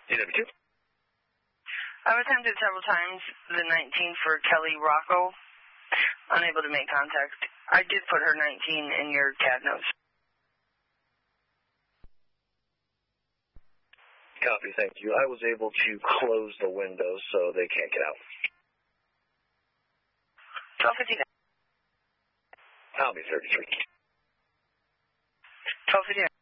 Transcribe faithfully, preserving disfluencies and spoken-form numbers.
D W two. I've attempted several times the nineteen for Kelly Rocco. Unable to make contact. I did put her nineteen in your C A D notes. Copy, thank you. I was able to close the window so they can't get out. twelve fifty-nine. I'll be thirty-three. twelve fifty-nine.